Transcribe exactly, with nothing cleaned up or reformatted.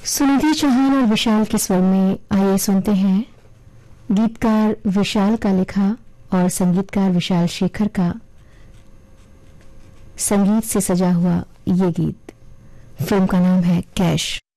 सुनिधि चौहान और विशाल के स्वर में आइए सुनते हैं गीतकार विशाल का लिखा और संगीतकार विशाल शेखर का संगीत से सजा हुआ ये गीत। फिल्म का नाम है कैश।